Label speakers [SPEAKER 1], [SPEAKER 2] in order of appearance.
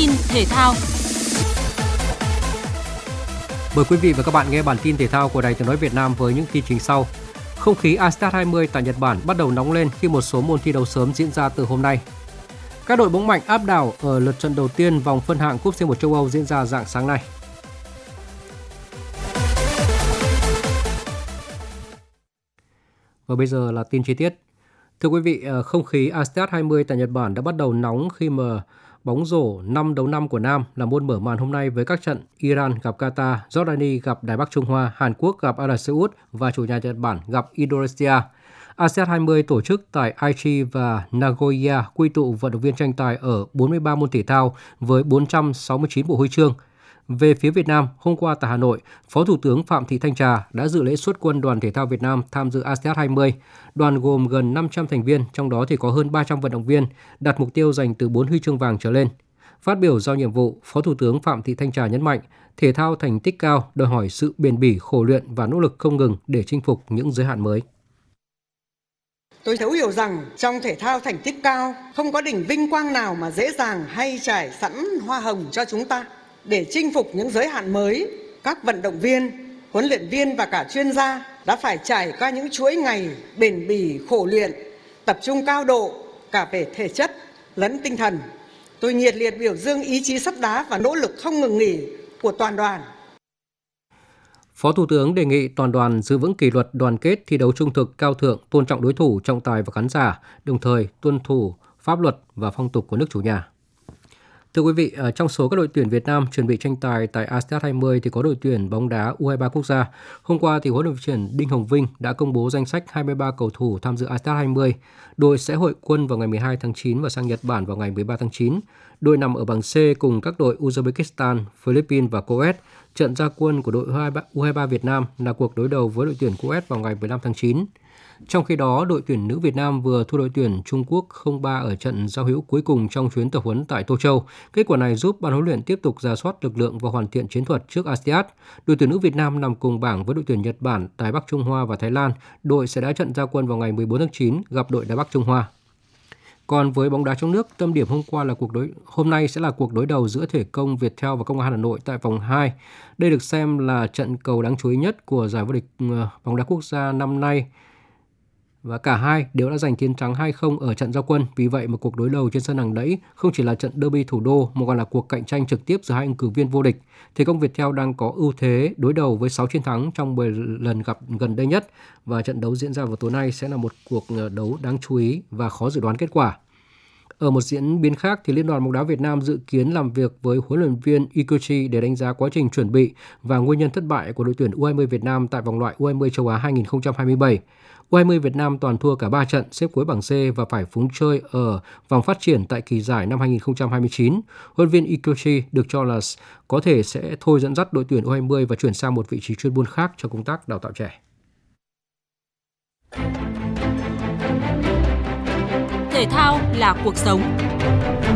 [SPEAKER 1] tin thể thao.
[SPEAKER 2] Mời quý vị và các bạn nghe bản tin thể thao của Đài Tiếng nói Việt Nam với những tin chính sau. Không khí ASEAN 20 tại Nhật Bản bắt đầu nóng lên khi một số môn thi đấu sớm diễn ra từ hôm nay. Các đội bóng mạnh áp đảo ở lượt trận đầu tiên vòng phân hạng Cúp C1 châu Âu diễn ra rạng sáng nay. Và bây giờ là tin chi tiết. Thưa quý vị, không khí ASEAN 20 tại Nhật Bản đã bắt đầu nóng khi mà bóng rổ 5 đấu 5 của nam là môn mở màn hôm nay với các trận Iran gặp Qatar, Jordani gặp Đài Bắc Trung Hoa, Hàn Quốc gặp Ả Rập Xê Út và chủ nhà Nhật Bản gặp Indonesia. ASEAN 20 tổ chức tại Aichi và Nagoya quy tụ vận động viên tranh tài ở 43 môn thể thao với 469 bộ huy chương. Về phía Việt Nam, hôm qua tại Hà Nội, Phó Thủ tướng Phạm Thị Thanh Trà đã dự lễ xuất quân đoàn thể thao Việt Nam tham dự ASEAN 20. Đoàn gồm gần 500 thành viên, trong đó thì có hơn 300 vận động viên, đặt mục tiêu giành từ 4 huy chương vàng trở lên. Phát biểu giao nhiệm vụ, Phó Thủ tướng Phạm Thị Thanh Trà nhấn mạnh, thể thao thành tích cao đòi hỏi sự bền bỉ, khổ luyện và nỗ lực không ngừng để chinh phục những giới hạn mới.
[SPEAKER 3] Tôi thấu hiểu rằng trong thể thao thành tích cao, không có đỉnh vinh quang nào mà dễ dàng hay trải sẵn hoa hồng cho chúng ta. Để chinh phục những giới hạn mới, các vận động viên, huấn luyện viên và cả chuyên gia đã phải trải qua những chuỗi ngày bền bỉ khổ luyện, tập trung cao độ cả về thể chất lẫn tinh thần. Tôi nhiệt liệt biểu dương ý chí sắt đá và nỗ lực không ngừng nghỉ của toàn đoàn.
[SPEAKER 2] Phó Thủ tướng đề nghị toàn đoàn giữ vững kỷ luật, đoàn kết, thi đấu trung thực, cao thượng, tôn trọng đối thủ, trọng tài và khán giả, đồng thời tuân thủ pháp luật và phong tục của nước chủ nhà. Thưa quý vị, trong số các đội tuyển Việt Nam chuẩn bị tranh tài tại ASEAN 20 thì có đội tuyển bóng đá U23 quốc gia. Hôm qua thì huấn luyện viên Đinh Hồng Vinh đã công bố danh sách 23 cầu thủ tham dự ASEAN 20. Đội sẽ hội quân vào ngày 12 tháng 9 và sang Nhật Bản vào ngày 13 tháng 9. Đội nằm ở bảng C cùng các đội Uzbekistan, Philippines và Kuwait. Trận ra quân của đội U23 Việt Nam là cuộc đối đầu với đội tuyển Kuwait vào ngày 15 tháng 9. Trong khi đó, đội tuyển nữ Việt Nam vừa thua đội tuyển Trung Quốc 0-3 ở trận giao hữu cuối cùng trong chuyến tập huấn tại Tô Châu. Kết quả này giúp ban huấn luyện tiếp tục rà soát lực lượng và hoàn thiện chiến thuật trước ASEAN. Đội tuyển nữ Việt Nam nằm cùng bảng với đội tuyển Nhật Bản, Đài Bắc Trung Hoa và Thái Lan. Đội sẽ đá trận ra quân vào ngày 14 tháng 9 gặp đội Đài Bắc Trung Hoa. Còn với bóng đá trong nước, tâm điểm hôm nay sẽ là cuộc đối đầu giữa Thể công Viettel và Công an Hà Nội tại vòng 2. Đây được xem là trận cầu đáng chú ý nhất của giải vô địch bóng đá quốc gia năm nay. Và cả hai đều đã giành chiến thắng 2-0 ở trận giao quân. Vì vậy mà cuộc đối đầu trên sân Hàng Đẫy không chỉ là trận derby thủ đô mà còn là cuộc cạnh tranh trực tiếp giữa hai ứng cử viên vô địch. Thể công Viettel đang có ưu thế đối đầu với 6 chiến thắng trong 10 lần gặp gần đây nhất. Và trận đấu diễn ra vào tối nay sẽ là một cuộc đấu đáng chú ý và khó dự đoán kết quả. Ở một diễn biến khác thì Liên đoàn bóng đá Việt Nam dự kiến làm việc với huấn luyện viên Ikochi để đánh giá quá trình chuẩn bị và nguyên nhân thất bại của đội tuyển U20 Việt Nam tại vòng loại U20 châu Á 2027. U20 Việt Nam toàn thua cả 3 trận xếp cuối bảng C và phải phúng chơi ở vòng phát triển tại kỳ giải năm 2029. Huấn luyện viên Ikochi được cho là có thể sẽ thôi dẫn dắt đội tuyển U20 và chuyển sang một vị trí chuyên môn khác cho công tác đào tạo trẻ.
[SPEAKER 1] Thể thao là cuộc sống.